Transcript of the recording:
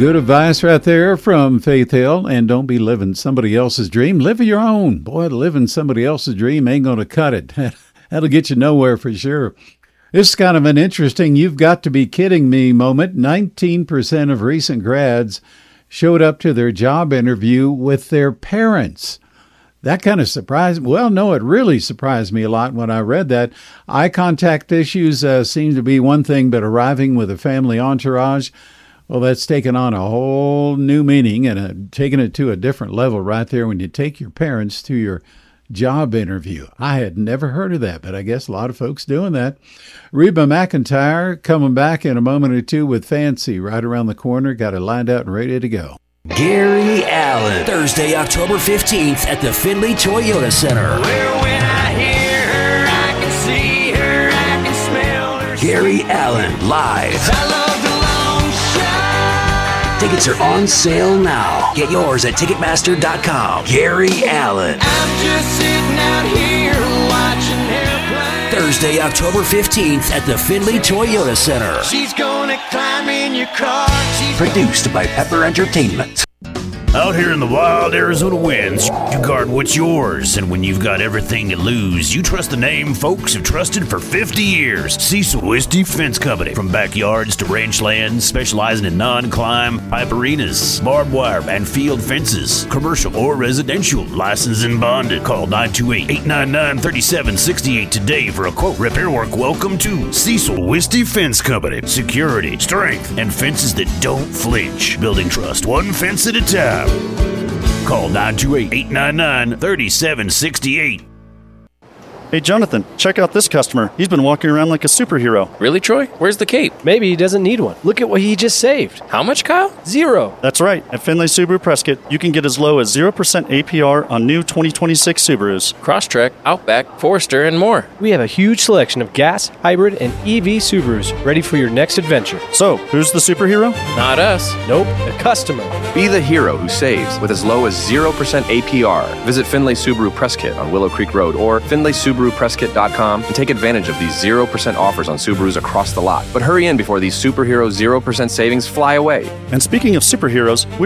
Good advice right there from Faith Hill. And don't be living somebody else's dream. Live your own. Boy, living somebody else's dream ain't going to cut it. That'll get you nowhere for sure. This is kind of an interesting you've got to be kidding me moment. 19% of recent grads showed up to their job interview with their parents. That kind of surprised me. Well, no, it really surprised me a lot when I read that. Eye contact issues seem to be one thing, but arriving with a family entourage, well, that's taken on a whole new meaning and taken it to a different level right there when you take your parents to your job interview. I had never heard of that, but I guess a lot of folks doing that. Reba McEntire coming back in a moment or two with Fancy right around the corner. Got it lined out and ready to go. Gary Allan, Thursday, October 15th at the Findlay Toyota Center. Well, when I hear her, I can see her, I can smell her. Gary Allan, live. I love the long shot. Tickets are on sale now. Get yours at Ticketmaster.com. Gary Allan. I'm just sitting out here watching her play. Thursday, October 15th at the Findlay Toyota Center. She's gonna climb in your car. Produced by Pepper Entertainment. Out here in the wild Arizona winds, you guard what's yours. And when you've got everything to lose, you trust the name folks have trusted for 50 years. Cecil Wisty Fence Company. From backyards to ranch lands, specializing in non-climb, pipe arenas, barbed wire, and field fences. Commercial or residential, licensed and bonded. Call 928-899-3768 today for a quote. Repair work. Welcome to Cecil Wisty Fence Company. Security, strength, and fences that don't flinch. Building trust one fence at a time. Call 928-899-3768. Hey, Jonathan, check out this customer. He's been walking around like a superhero. Really, Troy? Where's the cape? Maybe he doesn't need one. Look at what he just saved. How much, Kyle? 0. That's right. At Findlay Subaru Prescott, you can get as low as 0% APR on new 2026 Subarus. Crosstrek, Outback, Forester, and more. We have a huge selection of gas, hybrid, and EV Subarus ready for your next adventure. So, who's the superhero? Not us. Nope, the customer. Be the hero who saves with as low as 0% APR. Visit Findlay Subaru Prescott on Willow Creek Road or FindlaySubaruPrescott.com and take advantage of these 0% offers on Subarus across the lot. But hurry in before these superhero 0% savings fly away. And speaking of superheroes,